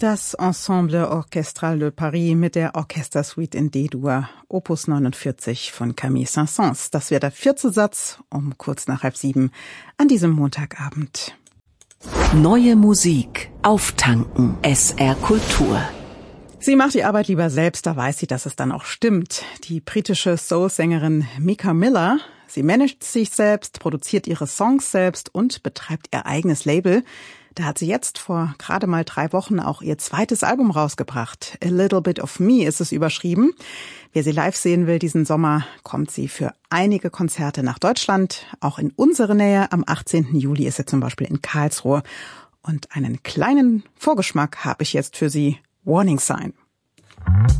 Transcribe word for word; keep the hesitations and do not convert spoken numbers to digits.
Das Ensemble Orchestral de Paris mit der Orchestersuite in D-Dur, Opus neunundvierzig von Camille Saint-Saëns. Das wäre der vierte Satz um kurz nach halb sieben an diesem Montagabend. Neue Musik auftanken. S R Kultur. Sie macht die Arbeit lieber selbst, da weiß sie, dass es dann auch stimmt. Die britische Soul-Sängerin Mika Miller, sie managt sich selbst, produziert ihre Songs selbst und betreibt ihr eigenes Label. Da hat sie jetzt vor gerade mal drei Wochen auch ihr zweites Album rausgebracht. A Little Bit of Me ist es überschrieben. Wer sie live sehen will diesen Sommer, kommt sie für einige Konzerte nach Deutschland. Auch in unsere Nähe. Am achtzehnten Juli ist sie zum Beispiel in Karlsruhe. Und einen kleinen Vorgeschmack habe ich jetzt für Sie. Warning Sign.